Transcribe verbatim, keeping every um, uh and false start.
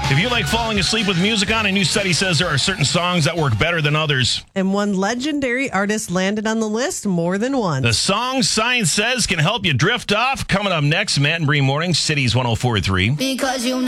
If you like falling asleep with music on, a new study says there are certain songs that work better than others. And one legendary artist landed on the list more than once. The song science says can help you drift off. Coming up next, Matt and Bree Morning, Cities one oh four point three. Because you